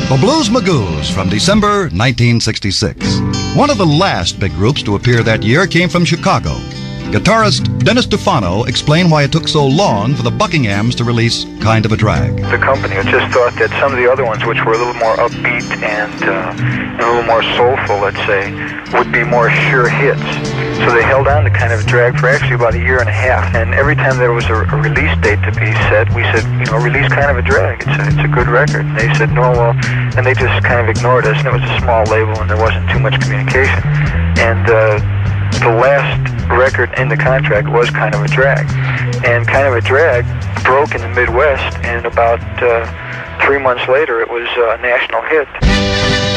The Blues Magoos from December 1966. One of the last big groups to appear that year came from Chicago. Guitarist Dennis Stefano explained why it took so long for the Buckinghams to release Kind of a Drag. The company had just thought that some of the other ones, which were a little more upbeat and a little more soulful, let's say, would be more sure hits. So they held on to Kind of a Drag for actually about a year and a half. And every time there was a release date to be set, we said, release Kind of a Drag. It's a good record. And they said, no, well, and they just kind of ignored us. And it was a small label and there wasn't too much communication. And the last record in the contract was Kind of a Drag. And Kind of a Drag broke in the Midwest, and about 3 months later it was a national hit.